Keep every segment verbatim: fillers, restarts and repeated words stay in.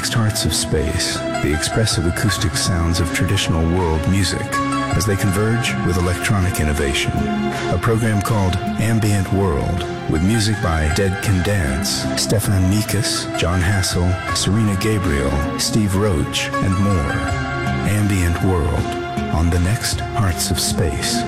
next Hearts of Space, the expressive acoustic sounds of traditional world music as they converge with electronic innovation. A program called Ambient World with music by Dead Can Dance, Stefan Mikas, John Hassel, Serena Gabriel, Steve Roach, and more. Ambient World on the next Hearts of Space.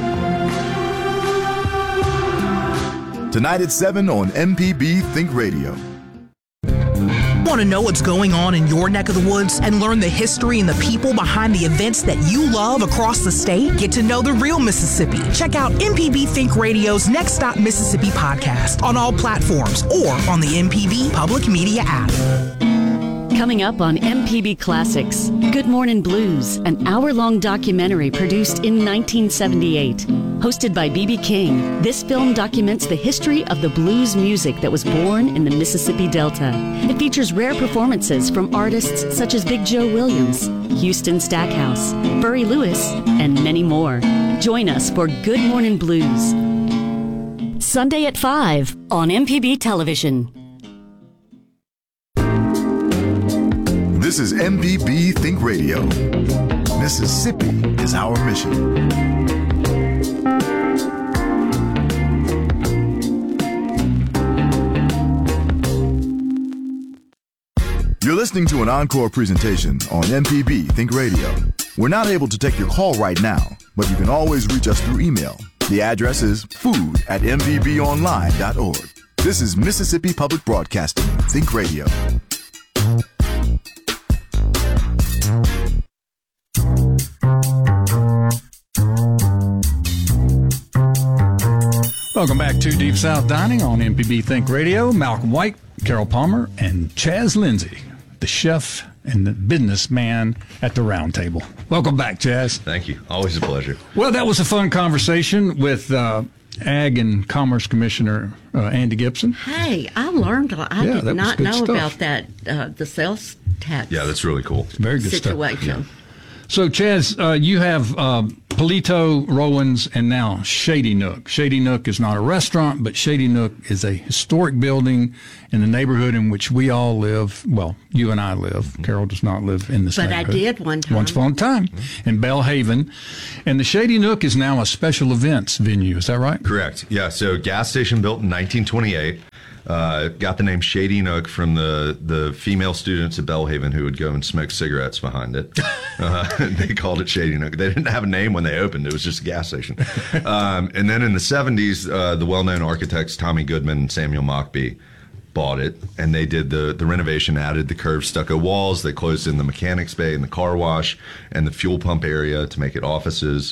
Tonight at seven on M P B Think Radio. Want to know what's going on in your neck of the woods and learn the history and the people behind the events that you love across the state? Get to know the real Mississippi. Check out M P B Think Radio's Next Stop Mississippi podcast on all platforms or on the M P B Public Media app. Coming up on M P B Classics, Good Morning Blues, an hour-long documentary produced in nineteen seventy-eight. Hosted by B B King, this film documents the history of the blues music that was born in the Mississippi Delta. It features rare performances from artists such as Big Joe Williams, Houston Stackhouse, Furry Lewis, and many more. Join us for Good Morning Blues. Sunday at five on M P B Television. This is M P B Think Radio. Mississippi is our mission. You're listening to an encore presentation on M P B Think Radio. We're not able to take your call right now, but you can always reach us through email. The address is food at m p b online dot org. This is Mississippi Public Broadcasting, Think Radio. Welcome back to Deep South Dining on M P B Think Radio. Malcolm White, Carol Palmer, and Chaz Lindsay, the chef and the businessman at the round table. Welcome back, Chaz. Thank you. Always a pleasure. Well, that was a fun conversation with uh, Ag and Commerce Commissioner uh, Andy Gibson. Hey, I learned a lot. I yeah, did not know stuff. about that, uh, the sales tax Yeah, that's really cool. Very good situation. stuff. So, Chaz, uh, you have uh, Polito, Rowan's, and now Shady Nook. Shady Nook is not a restaurant, but Shady Nook is a historic building in the neighborhood in which we all live. Well, you and I live. Mm-hmm. Carol does not live in this but neighborhood. But I did one time. Once upon a time mm-hmm. in Bellhaven. And the Shady Nook is now a special events venue. Is that right? Correct. Yeah, so gas station built in nineteen twenty-eight. Uh, got the name Shady Nook from the, the female students at Bellhaven who would go and smoke cigarettes behind it. Uh, they called it Shady Nook. They didn't have a name when they opened. It was just a gas station. Um, and then in the seventies, uh, the well-known architects Tommy Goodman and Samuel Mockbee bought it, and they did the, the renovation, added the curved stucco walls. They closed in the mechanics bay and the car wash and the fuel pump area to make it offices.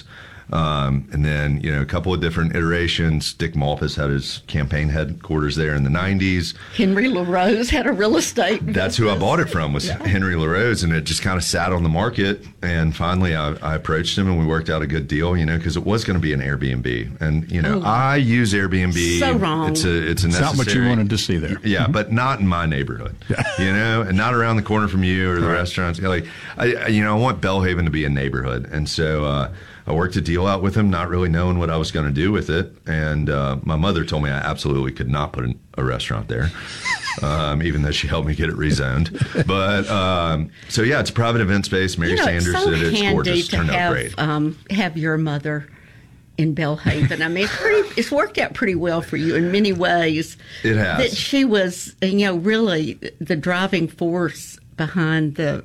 Um, and then, you know, a couple of different iterations. Dick Malpas had his campaign headquarters there in the nineties. Henry LaRose had a real estate business. That's who I bought it from, was yeah. Henry LaRose, and it just kind of sat on the market. And finally, I, I approached him, and we worked out a good deal, you know, because it was going to be an Airbnb. And, you know, oh, I use Airbnb. So wrong. It's a, it's a necessary. It's not what you wanted to see there. Yeah, mm-hmm. but not in my neighborhood, you know, and not around the corner from you or the right. restaurants. Like, I, you know, I want Bellhaven to be a neighborhood. And so, uh, I worked a deal out with him, not really knowing what I was going to do with it. And uh, my mother told me I absolutely could not put an, a restaurant there, um, even though she helped me get it rezoned. But um, so, yeah, it's a private event space. Mary you know, Sanders it's so did it. It's gorgeous. To Turned have, out great. Um, have your mother in Bellhaven. I mean, it's, pretty, it's worked out pretty well for you in many ways. It has. That she was, you know, really the driving force behind the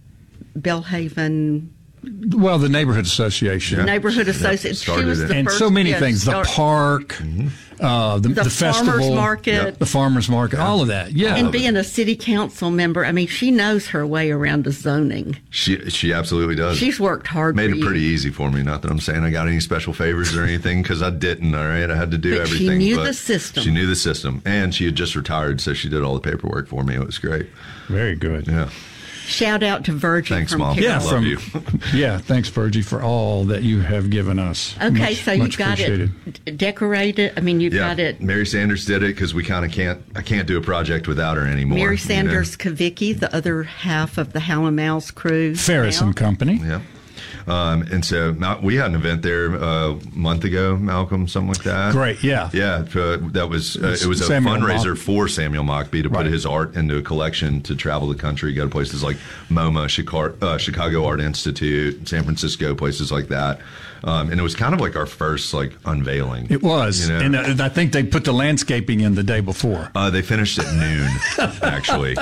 Bellhaven. Well, the neighborhood association, yeah. neighborhood association, she was the and first, so many yeah, things. The park, mm-hmm. uh, the, the, the farmers festival, market, yep. the farmers market, yeah. all of that. Yeah, and being a city council member, I mean, she knows her way around the zoning. She she absolutely does. She's worked hard. Made for it you. pretty easy for me. Not that I'm saying I got any special favors or anything, because I didn't. All right, I had to do but everything. She knew but the system. She knew the system, and she had just retired, so she did all the paperwork for me. It was great. Very good. Yeah. Shout out to Virgie thanks, from Mom. Carol. Yeah, Love from, you. yeah, thanks, Virgie, for all that you have given us. Okay, much, so you much got it d- decorated. I mean, you've yeah. got it. Mary Sanders did it because we kind of can't. I can't do a project without her anymore. Mary Sanders you know? Kavicki, the other half of the Hal and Mal's crew. Ferris now. and Company. Yeah. Um, and so Mal- we had an event there uh, a month ago, Malcolm, something like that. Great, yeah. Yeah, uh, that was uh, it was a Samuel fundraiser Mock- for Samuel Mockbee to Right. put his art into a collection to travel the country, go to places like MoMA, Chicago, uh, Chicago Art Institute, San Francisco, places like that. Um, and it was kind of like our first like unveiling. It was, You know? and, uh, and I think they put the landscaping in the day before. Uh, they finished at noon, actually.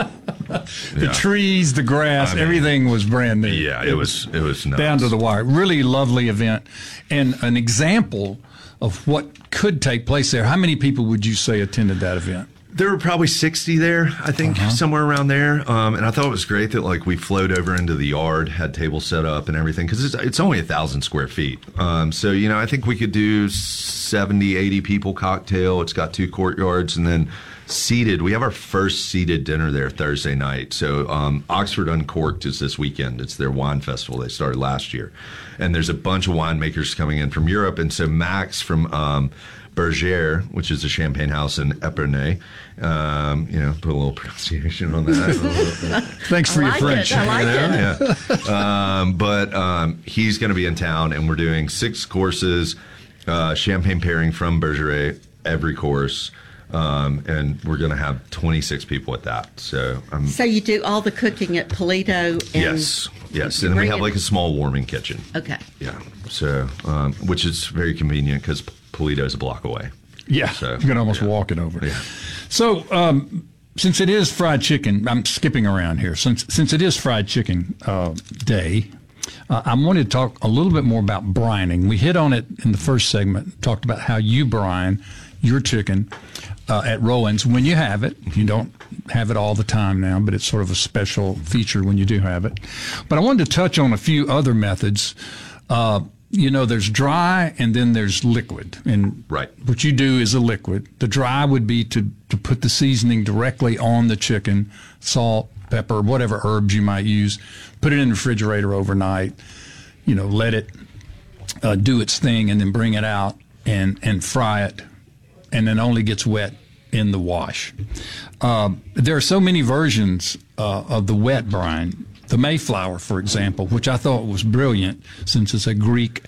The Yeah. trees, the grass, I mean, everything was brand new. Yeah, it was it was nuts. down to the wire. Really lovely event, and an example of what could take place there. How many people would you say attended that event? There were probably sixty there, I think, Uh-huh. somewhere around there. Um, and I thought it was great that like we flowed over into the yard, had tables set up and everything, because it's, it's only a thousand square feet. Um, so, you know, I think we could do seventy, eighty people cocktail. It's got two courtyards, and then seated. We have our first seated dinner there Thursday night. So um, Oxford Uncorked is this weekend. It's their wine festival. They started last year. And there's a bunch of winemakers coming in from Europe. And so Max from um, Bergère, which is a champagne house in Epernay, um, you know, put a little pronunciation on that. Thanks for I your like French. it. I like it. Yeah. Um, but um, he's going to be in town, and we're doing six courses, uh, champagne pairing from Bergeret every course. Um, and we're going to have twenty-six people at that. So, um, So you do all the cooking at Polito? And yes, yes. you And we bring have it- like a small warming kitchen. Okay. Yeah. So, um, which is very convenient because Polito is a block away. Yeah, So, you can almost yeah. walk it over. Yeah. So, um, since it is fried chicken, I'm skipping around here. Since since it is fried chicken uh, day, uh, I wanted to talk a little bit more about brining. We hit on it in the first segment, talked about how you brine your chicken uh, at Rowan's when you have it. You don't have it all the time now, but it's sort of a special feature when you do have it. But I wanted to touch on a few other methods. Uh, you know, there's dry and then there's liquid. And Right. what you do is a liquid. The dry would be to, to put the seasoning directly on the chicken, salt, pepper, whatever herbs you might use, put it in the refrigerator overnight, you know, let it uh, do its thing, and then bring it out and, and fry it, and then only gets wet in the wash. Um, there are so many versions uh, of the wet brine. The Mayflower, for example, which I thought was brilliant, since it's a Greek,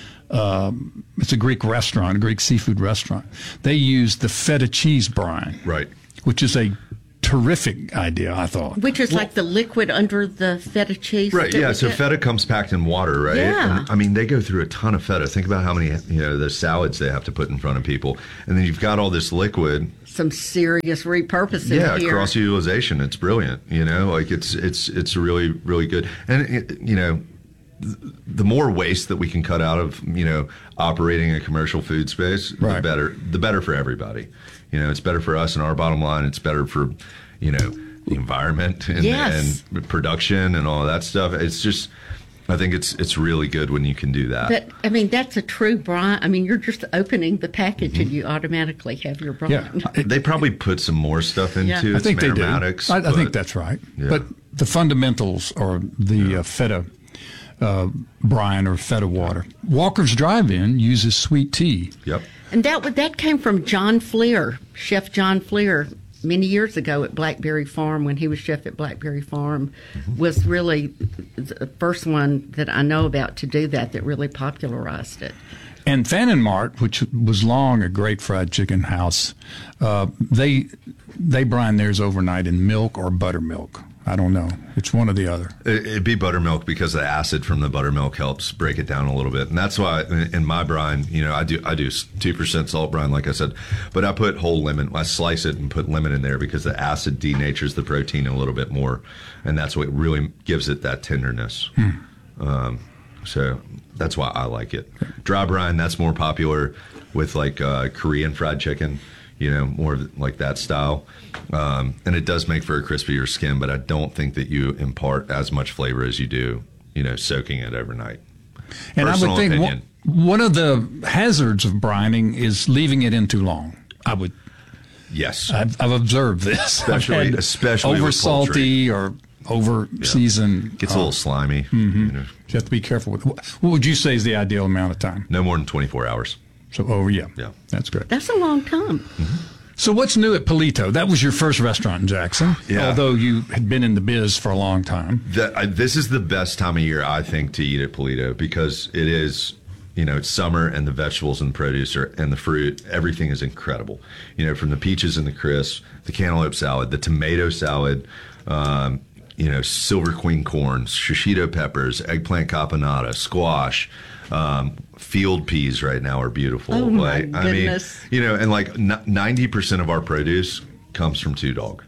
um, it's a Greek restaurant, a Greek seafood restaurant. They use the feta cheese brine, Right. which is a terrific idea, I thought. Which is like the liquid under the feta cheese. Right, that yeah. we So get? feta comes packed in water, right? Yeah. And, I mean, they go through a ton of feta. Think about how many, you know, the salads they have to put in front of people. And then you've got all this liquid. Some serious repurposing Yeah, here. cross utilization. It's brilliant. You know, like it's it's it's really really good. And it, you know, th- the more waste that we can cut out of, you know, operating a commercial food space, the Right. better. The better for everybody. You know, it's better for us and our bottom line. It's better for, you know, the environment and, Yes. and production and all that stuff. It's just, I think it's it's really good when you can do that. But, I mean, that's a true brine. I mean, you're just opening the package Mm-hmm. and you automatically have your brine. Yeah, it- They probably put some more stuff into Yeah. it. I think some they do. aromatics, I, I think but- that's right. Yeah. But the fundamentals are the uh, feta uh, brine or feta water. Walker's Drive-In uses sweet tea. Yep. And that would- that came from John Fleer, Chef John Fleer, many years ago at Blackberry Farm, when he was chef at Blackberry Farm, was really the first one that I know about to do that, that really popularized it. And Fannin Mart, which was long a great fried chicken house, uh, they they brine theirs overnight in milk or buttermilk. I don't know. It's one or the other. It- It'd be buttermilk because the acid from the buttermilk helps break it down a little bit, and that's why in in my brine, you know, I do I do two percent salt brine, like I said, but I put whole lemon. I slice it and put lemon in there because the acid denatures the protein a little bit more, and that's what really gives it that tenderness. Um, so that's why I like it. Dry brine, that's more popular with like uh, Korean fried chicken. You know, more of like that style. Um, and it does make for a crispier skin, but I don't think that you impart as much flavor as you do, you know, soaking it overnight. And Personal I would think opinion. one, one of the hazards of brining is leaving it in too long. I would. Yes. I've, I've observed this. Especially- I've had especially over with poultry. salty or over seasoned. Gets a little slimy. Mm-hmm. You know, You have to be careful with. What would you say is the ideal amount of time? no more than twenty-four hours. So over, yeah, Yeah. that's good. That's a long time. So what's new at Polito? That was your first restaurant in Jackson, Yeah. although you had been in the biz for a long time. The, I, this is the best time of year, I think, to eat at Polito because it is, you know, it's summer and the vegetables and the produce are, and the fruit, everything is incredible. You know, from the peaches and the crisp, the cantaloupe salad, the tomato salad, um, you know, silver queen corns, shishito peppers, eggplant caponata, squash, um, field peas right now are beautiful. Oh, my like, I mean, goodness. you know, and like ninety percent of our produce comes from Two Dog.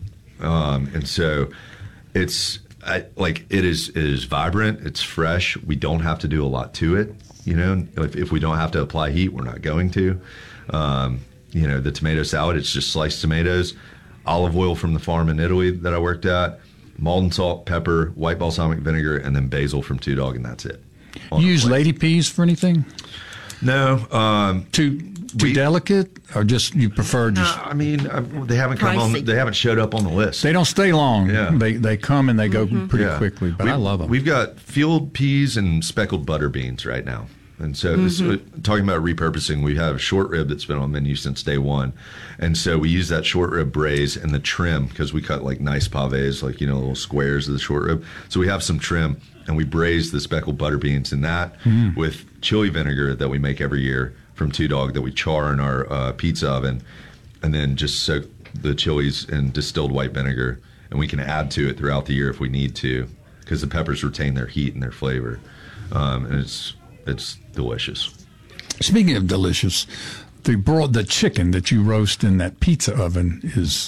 Um, and so it's I, like it is it is vibrant, it's fresh. We don't have to do a lot to it. You know, if, if we don't have to apply heat, we're not going to. Um, you know, the tomato salad, it's just sliced tomatoes, olive oil from the farm in Italy that I worked at, Maldon salt, pepper, white balsamic vinegar, and then basil from Two Dog, and that's it. on You a use plate. lady peas for anything? No, um, Too too We- delicate, or just you prefer just? I mean, uh, they haven't come on. Pricey. They haven't showed up on the list. They don't stay long. Yeah. They they come and they go pretty Yeah. quickly. But We- I love them. We've got field peas and speckled butter beans right now. And so, this, talking about repurposing, we have short rib that's been on menu since day one. And so, we use that short rib braise and the trim because we cut like nice pavés, like, you know, little squares of the short rib. So, we have some trim and we braise the speckled butter beans in that with chili vinegar that we make every year from Two Dog that we char in our uh, pizza oven. And then just soak the chilies in distilled white vinegar. And we can add to it throughout the year if we need to because the peppers retain their heat and their flavor. Um, and it's it's delicious. Speaking of delicious, the bro- the chicken that you roast in that pizza oven is,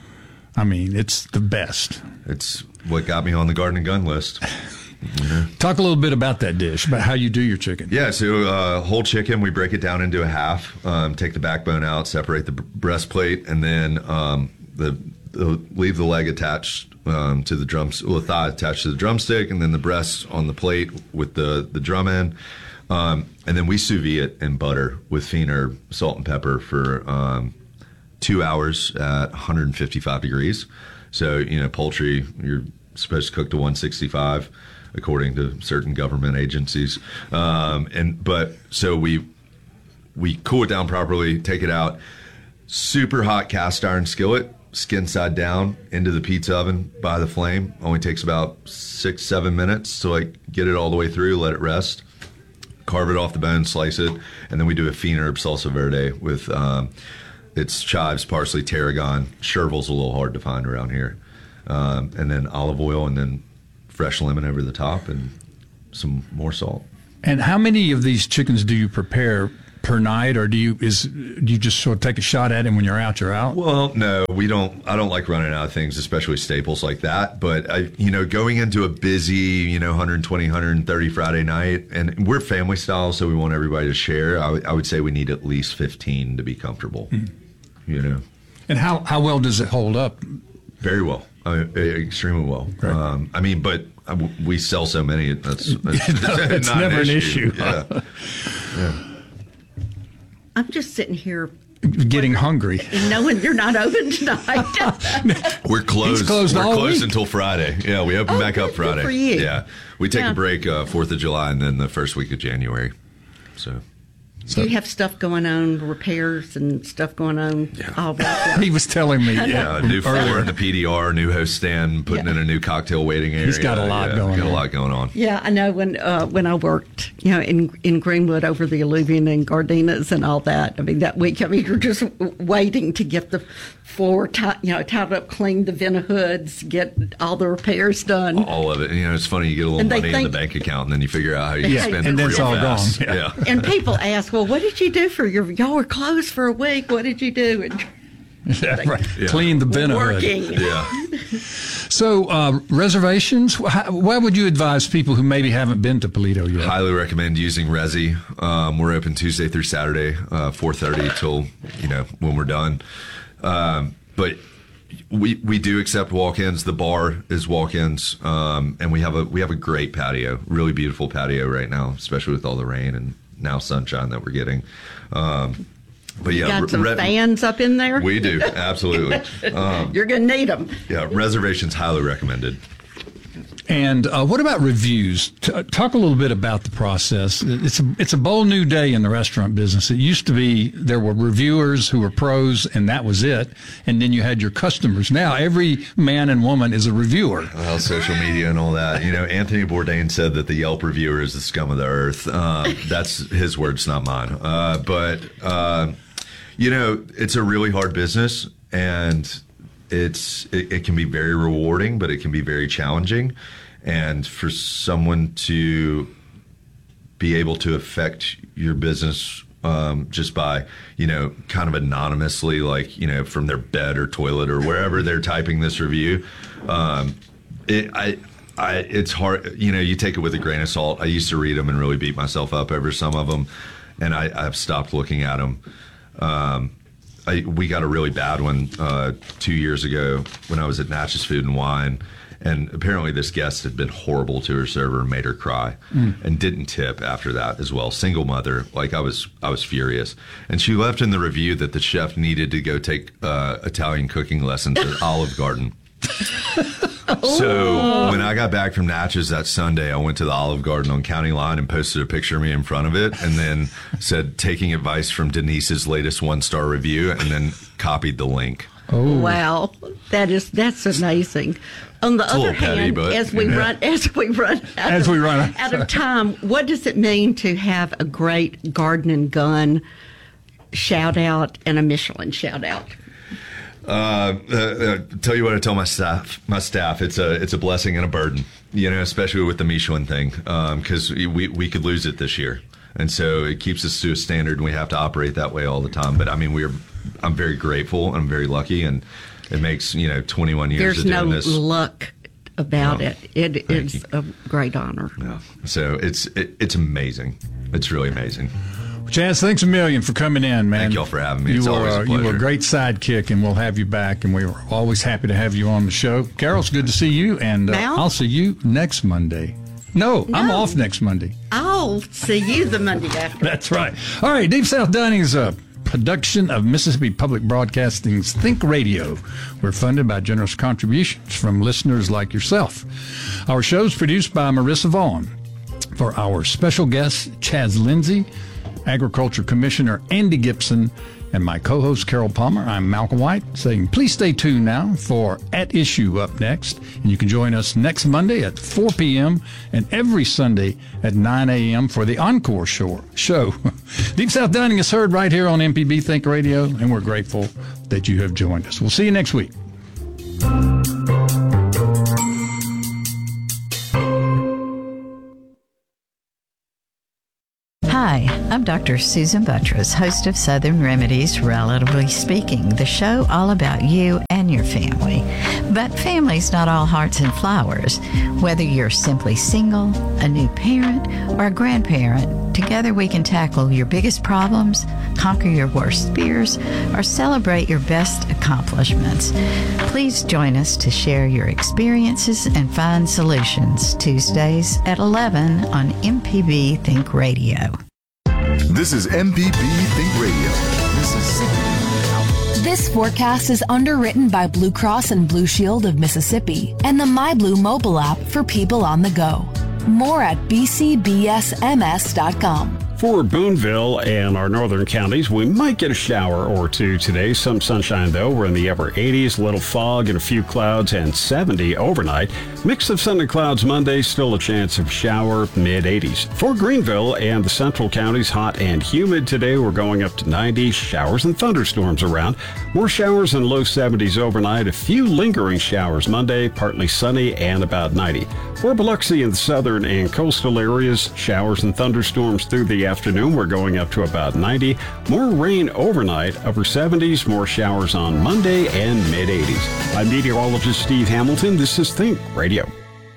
I mean, it's the best. It's what got me on the Garden and Gun list. Talk a little bit about that dish, about how you do your chicken. Yeah, so uh, whole chicken, we break it down into a half, um, take the backbone out, separate the b- breastplate, and then um, the, the leave the leg attached um, to the drums, well, the thigh attached to the drumstick, and then the breast on the plate with the, the drum end. Um, and then we sous vide it in butter with fiend herb, salt, and pepper for um, two hours at one hundred fifty-five degrees. So, you know, poultry, you're supposed to cook to one sixty-five, according to certain government agencies. Um, and but so we we cool it down properly, take it out, super hot cast iron skillet, skin side down into the pizza oven by the flame. Only takes about six, seven minutes to like get it all the way through, let it rest. Carve it off the bone, slice it, and then we do a fiend herb salsa verde with um, it's chives, parsley, tarragon. Chervil's a little hard to find around here, um, and then olive oil, and then fresh lemon over the top, and some more salt. And how many of these chickens do you prepare per night, or do you is do you just sort of take a shot at it and when you're out, you're out? Well, no, we don't. I don't like running out of things, especially staples like that. But I, you know, going into a busy, you know, one twenty, one thirty Friday night, and we're family style, so we want everybody to share. I, w- I would say we need at least fifteen to be comfortable. You know, And how, how well does it hold up? very well. I mean, e- extremely well. Right. Um, I mean, but uh, w- we sell so many. That's, that's It's not never an issue. Yeah. I'm just sitting here Getting hungry. and knowing you're not open tonight. We're closed. He's closed We're all closed week. until Friday. Yeah, we open Oh, back up good, good Friday. for you. Yeah, we take Yeah. a break uh, Fourth of July and then the first week of January. So Do you have stuff going on, repairs and stuff going on? All that. He was telling me. yeah, new floor in the P D R, new host stand, putting Yeah. in a new cocktail waiting area. He's got a lot yeah, going got on. a lot going on. Yeah, I know when uh, when I worked, you know, in in Greenwood over the Alluvion and Gardenas and all that. I mean, that week, I mean, you're just w- waiting to get the floor, ti- you know, tied up, clean the vent hoods, get all the repairs done. All of it. You know, it's funny. You get a little And they money in the think- bank account, and then you figure out how you Yeah, spend and it then real it's all fast. gone. Yeah. And people ask, well, what did you do for your, y'all were closed for a week. What did you do? And right. Yeah. Clean the bin hood. working. Yeah. So uh, reservations. How, why would you advise people who maybe haven't been to Polito yet? Highly recommend using Resi. Um, we're open Tuesday through Saturday, uh, four thirty till, you know, when we're done. Um, but we we do accept walk-ins. The bar is walk-ins, um, and we have a we have a great patio, really beautiful patio right now, especially with all the rain and now sunshine that we're getting. Um, but yeah, Got some re- fans up in there. we do absolutely. Um, You're gonna need them. yeah, reservations highly recommended. And uh, what about reviews? T- talk a little bit about the process. It's a, it's a bold new day in the restaurant business. It used to be there were reviewers who were pros, and that was it. And then you had your customers. Now every man and woman is a reviewer. Well, social media and all that. You know, Anthony Bourdain said that the Yelp reviewer is the scum of the earth. Um, that's his words, not mine. Uh, but, uh, you know, it's a really hard business, and it's it, it can be very rewarding, but it can be very challenging. And for someone to be able to affect your business um, just by, you know, kind of anonymously, like, you know, from their bed or toilet or wherever they're typing this review, um, it, I, I, it's hard. You know, you take it with a grain of salt. I used to read them and really beat myself up over some of them, and I, I've stopped looking at them. Um, I, we got a really bad one uh, two years ago when I was at Natchez Food and Wine, and apparently this guest had been horrible to her server and made her cry, mm. and didn't tip after that as well. Single mother, like I was, I was furious. And she left in the review that the chef needed to go take uh, Italian cooking lessons at Olive Garden. So when I got back from Natchez that Sunday, I went to the Olive Garden on County Line and posted a picture of me in front of it, and then said, taking advice from Denise's latest one-star review, and then copied the link. Oh. Wow, that is that's amazing. On the It's a other little petty, hand, but, as we you know. run as we run out As of, we run out. out of time, what does it mean to have a great Garden and Gun shout out and a Michelin shout out? Uh, uh, uh, tell you what I tell my staff. My staff, it's a it's a blessing and a burden. You know, especially with the Michelin thing, because um, we we could lose it this year, and so it keeps us to a standard, and we have to operate that way all the time. But I mean, we're I'm very grateful, and I'm very lucky, and it makes, you know, twenty-one years There's of doing no this. luck about Oh, it. It thank is you. a great honor. Yeah. So it's it, it's amazing. It's really amazing. Chaz, thanks a million for coming in, man. Thank y'all for having me. You It's were, always a uh, you were a pleasure. great sidekick, and we'll have you back, and we were always happy to have you on the show. Carol, it's good to see you, and uh, Now? I'll see you next Monday. No, I'm No. off next Monday. I'll see you the Monday after. That's right. All right, Deep South Dining is a production of Mississippi Public Broadcasting's Think Radio. We're funded by generous contributions from listeners like yourself. Our show is produced by Marissa Vaughn. For our special guests, Chaz Lindsay, Agriculture Commissioner Andy Gibson, and my co-host Carol Palmer, I'm Malcolm White, saying please stay tuned now for At Issue up next. And you can join us next Monday at four p.m. and every Sunday at nine a.m. for the Encore show. show. Deep South Dining is heard right here on M P B Think Radio, and we're grateful that you have joined us. We'll see you next week. Hi, I'm Doctor Susan Buttress, host of Southern Remedies, Relatively Speaking, the show all about you and your family. But family's not all hearts and flowers. Whether you're simply single, a new parent, or a grandparent, together we can tackle your biggest problems, conquer your worst fears, or celebrate your best accomplishments. Please join us to share your experiences and find solutions Tuesdays at eleven on M P B Think Radio. This is M P B Think Radio, Mississippi. This forecast is underwritten by Blue Cross and Blue Shield of Mississippi and the MyBlue mobile app for people on the go. More at b c b s m s dot com. For Boonville and our northern counties, we might get a shower or two today. Some sunshine, though. We're in the upper eighties, a little fog and a few clouds, and seventy overnight. Mix of sun and clouds Monday, still a chance of shower, mid eighties. For Greenville and the central counties, hot and humid today. We're going up to ninety, showers and thunderstorms around. More showers and low seventies overnight. A few lingering showers Monday, partly sunny and about ninety. For Biloxi and the southern and coastal areas, showers and thunderstorms through the afternoon. We're going up to about ninety. More rain overnight, upper seventies. More showers on Monday and mid eighties. I'm meteorologist Steve Hamilton. This is Think Radio.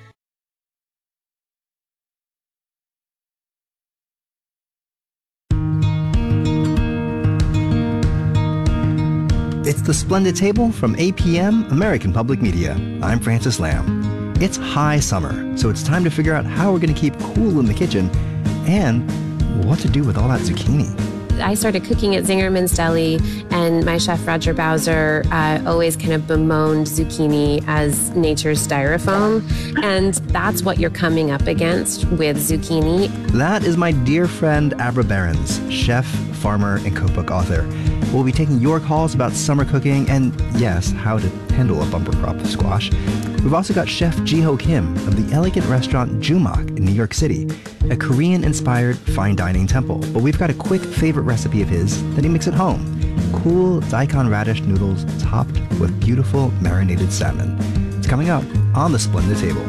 It's the Splendid Table from A P M, American Public Media. I'm Francis Lamb. It's high summer, so it's time to figure out how we're going to keep cool in the kitchen and what to do with all that zucchini. I started cooking at Zingerman's Deli, and my chef Roger Bowser uh, always kind of bemoaned zucchini as nature's styrofoam, and that's what you're coming up against with zucchini. That is my dear friend Abra Behrens, chef, farmer, and cookbook author. We'll be taking your calls about summer cooking and, yes, how to handle a bumper crop of squash. We've also got Chef Ji-Ho Kim of the elegant restaurant Jumak in New York City, a Korean-inspired fine dining temple. But we've got a quick favorite recipe of his that he makes at home. Cool daikon radish noodles topped with beautiful marinated salmon. It's coming up on the Splendid Table.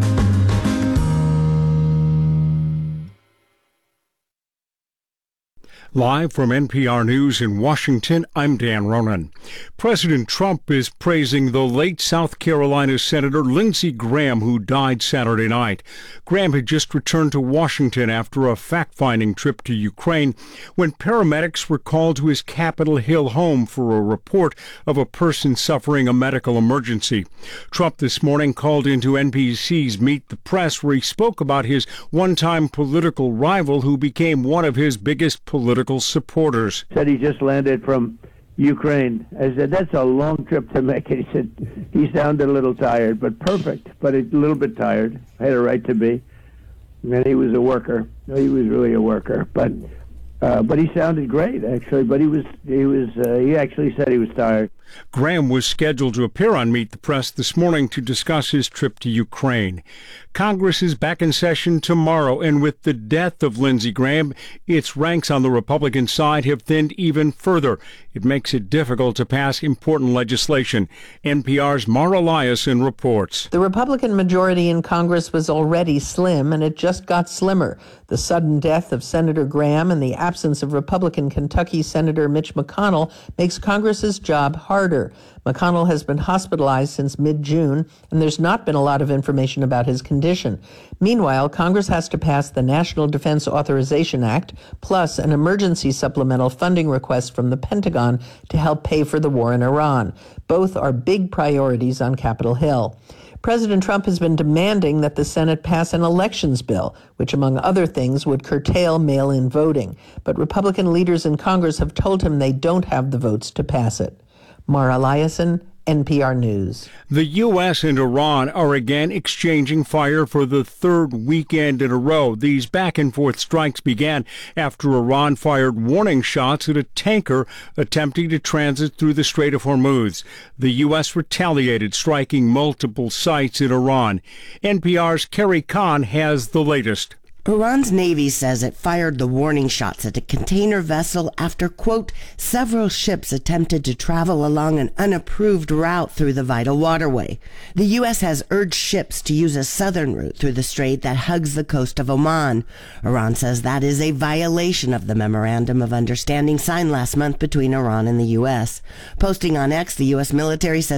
Live from N P R News in Washington, I'm Dan Ronan. President Trump is praising the late South Carolina Senator Lindsey Graham, who died Saturday night. Graham had just returned to Washington after a fact-finding trip to Ukraine when paramedics were called to his Capitol Hill home for a report of a person suffering a medical emergency. Trump this morning called into N B C's Meet the Press, where he spoke about his one-time political rival who became one of his biggest political supporters. Said he just landed from Ukraine. I said, that's a long trip to make. And he said, he sounded a little tired, but perfect, but a little bit tired. Had a right to be. And he was a worker. He was really a worker. But uh, but he sounded great, actually. But he was, he was, uh, he actually said he was tired. Graham was scheduled to appear on Meet the Press this morning to discuss his trip to Ukraine. Congress is back in session tomorrow, and with the death of Lindsey Graham, its ranks on the Republican side have thinned even further. It makes it difficult to pass important legislation. N P R's Mara Liasson reports. The Republican majority in Congress was already slim, and it just got slimmer. The sudden death of Senator Graham and the absence of Republican Kentucky Senator Mitch McConnell makes Congress's job harder. McConnell has been hospitalized since mid-June, and there's not been a lot of information about his condition. Meanwhile, Congress has to pass the National Defense Authorization Act, plus an emergency supplemental funding request from the Pentagon to help pay for the war in Iran. Both are big priorities on Capitol Hill. President Trump has been demanding that the Senate pass an elections bill, which, among other things, would curtail mail-in voting. But Republican leaders in Congress have told him they don't have the votes to pass it. Mara Liasson, N P R News. The U S and Iran are again exchanging fire for the third weekend in a row. These back-and-forth strikes began after Iran fired warning shots at a tanker attempting to transit through the Strait of Hormuz. The U S retaliated, striking multiple sites in Iran. N P R's Carrie Kahn has the latest. Iran's Navy says it fired the warning shots at a container vessel after, quote, several ships attempted to travel along an unapproved route through the vital waterway. The U S has urged ships to use a southern route through the strait that hugs the coast of Oman. Iran says that is a violation of the Memorandum of Understanding signed last month between Iran and the U S. Posting on X, the U S military says